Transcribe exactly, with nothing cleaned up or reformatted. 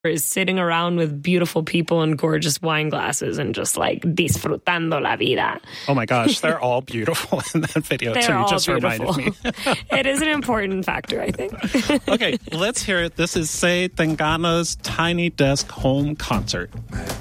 is sitting around with beautiful people and gorgeous wine glasses and just like disfrutando la vida. Oh my gosh, they're all beautiful in that video they're too. You all just beautiful. reminded me. It is an important factor, I think. Okay, let's hear it. This is Say Tangana's Tiny Desk Home Concert.